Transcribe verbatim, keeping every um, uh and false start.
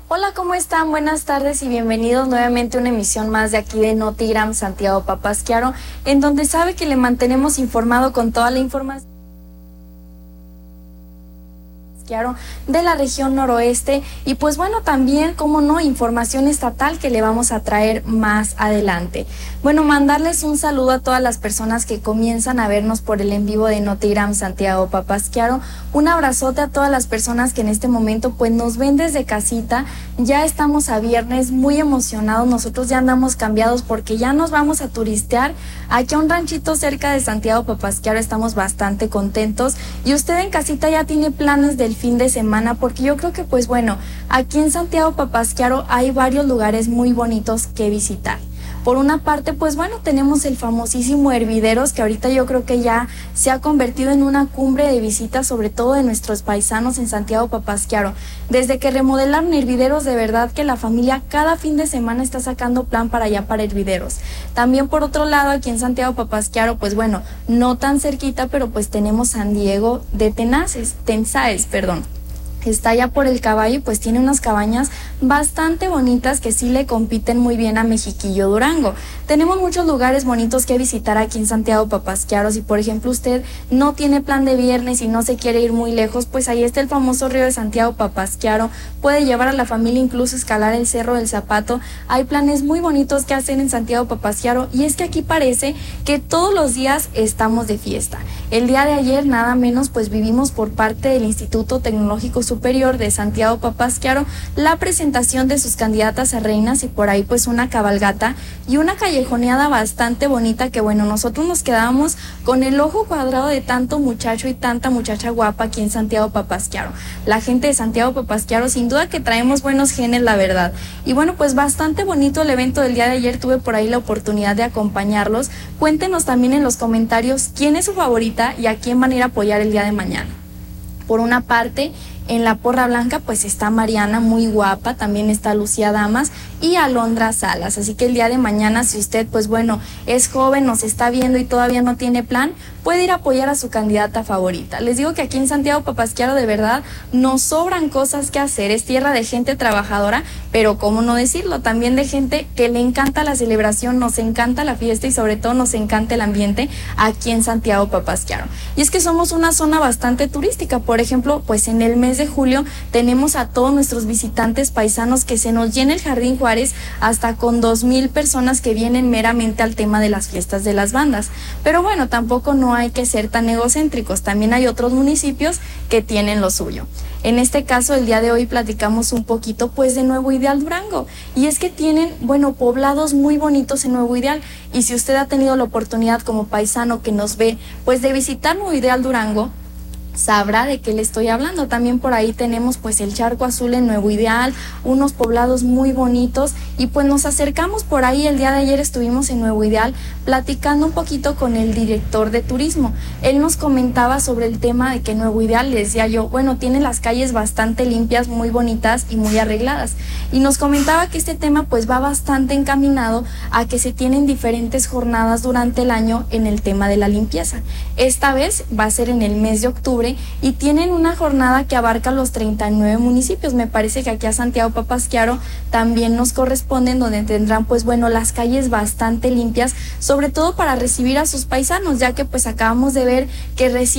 Hola, ¿cómo están? Buenas tardes y bienvenidos nuevamente a una emisión más de aquí de Notigram Santiago Papasquiaro, en donde sabe que le mantenemos informado con toda la información de la región noroeste y pues bueno, también, como no, información estatal que le vamos a traer más adelante. Bueno, mandarles un saludo a todas las personas que comienzan a vernos por el en vivo de Notigram Santiago Papasquiaro, un abrazote a todas las personas que en este momento pues nos ven desde casita. Ya estamos a viernes, muy emocionados, nosotros ya andamos cambiados porque ya nos vamos a turistear aquí a un ranchito cerca de Santiago Papasquiaro. Estamos bastante contentos y usted en casita ya tiene planes del fin de semana, porque yo creo que pues bueno, aquí en Santiago Papasquiaro hay varios lugares muy bonitos que visitar. Por una parte, pues bueno, tenemos el famosísimo Hervideros, que ahorita yo creo que ya se ha convertido en una cumbre de visitas, sobre todo de nuestros paisanos en Santiago Papasquiaro. Desde que remodelaron Hervideros, de verdad que la familia cada fin de semana está sacando plan para allá, para Hervideros. También por otro lado, aquí en Santiago Papasquiaro, pues bueno, no tan cerquita, pero pues tenemos San Diego de Tenaces, Tensaes, perdón. Está allá por el Caballo y pues tiene unas cabañas bastante bonitas que sí le compiten muy bien a Mexiquillo, Durango. Tenemos muchos lugares bonitos que visitar aquí en Santiago Papasquiaro. Si por ejemplo usted no tiene plan de viernes y no se quiere ir muy lejos, pues ahí está el famoso río de Santiago Papasquiaro. Puede llevar a la familia incluso a escalar el Cerro del Zapato. Hay planes muy bonitos que hacer en Santiago Papasquiaro y es que aquí parece que todos los días estamos de fiesta. El día de ayer nada menos pues vivimos por parte del Instituto Tecnológico Superior de Santiago Papasquiaro la presentación de sus candidatas a reinas y por ahí pues una cabalgata y una callejoneada bastante bonita que bueno, nosotros nos quedábamos con el ojo cuadrado de tanto muchacho y tanta muchacha guapa aquí en Santiago Papasquiaro. La gente de Santiago Papasquiaro sin duda que traemos buenos genes, la verdad. Y bueno, pues bastante bonito el evento del día de ayer, tuve por ahí la oportunidad de acompañarlos. Cuéntenos también en los comentarios quién es su favorita y a quién van a ir a apoyar el día de mañana. Por una parte, en la porra blanca pues está Mariana, muy guapa, también está Lucía Damas y Alondra Salas, así que el día de mañana, si usted pues bueno es joven, nos está viendo y todavía no tiene plan, puede ir a apoyar a su candidata favorita. Les digo que aquí en Santiago Papasquiaro de verdad nos sobran cosas que hacer, es tierra de gente trabajadora, pero cómo no decirlo, también de gente que le encanta la celebración, nos encanta la fiesta y sobre todo nos encanta el ambiente aquí en Santiago Papasquiaro. Y es que somos una zona bastante turística, por ejemplo, pues en el mes de julio tenemos a todos nuestros visitantes paisanos que se nos llena el Jardín Juárez hasta con dos mil personas que vienen meramente al tema de las fiestas de las bandas. Pero bueno, tampoco no hay que ser tan egocéntricos, también hay otros municipios que tienen lo suyo. En este caso, el día de hoy platicamos un poquito pues de Nuevo Ideal Durango, y es que tienen, bueno, poblados muy bonitos en Nuevo Ideal, y si usted ha tenido la oportunidad como paisano que nos ve, pues de visitar Nuevo Ideal Durango, sabrá de qué le estoy hablando. También por ahí tenemos pues el Charco Azul en Nuevo Ideal, unos poblados muy bonitos, y pues nos acercamos por ahí. El día de ayer estuvimos en Nuevo Ideal platicando un poquito con el director de turismo. Él nos comentaba sobre el tema de que Nuevo Ideal, le decía yo, bueno, tiene las calles bastante limpias, muy bonitas y muy arregladas, y nos comentaba que este tema pues va bastante encaminado a que se tienen diferentes jornadas durante el año en el tema de la limpieza. Esta vez va a ser en el mes de octubre y tienen una jornada que abarca los treinta y nueve municipios. Me parece que aquí a Santiago Papasquiaro también nos corresponden, donde tendrán pues bueno las calles bastante limpias, sobre todo para recibir a sus paisanos, ya que pues acabamos de ver que recién